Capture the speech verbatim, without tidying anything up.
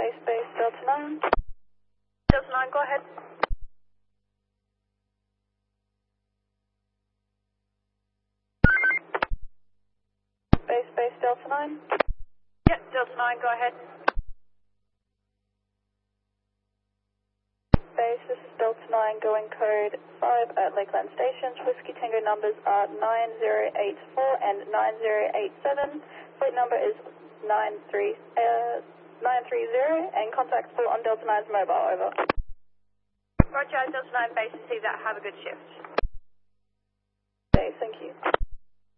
Base, base, Delta nine. Delta nine, go ahead. Base, base, Delta nine. Yep, Delta nine, go ahead. Base, this is Delta nine, going code five at Lakeland Stations. Whiskey Tango numbers are nine zero eight four and nine zero eight seven. Flight number is nine three zero, and contact full on Delta nine's mobile, over. Roger, Delta nine base, see that. Have a good shift. Base, thank you.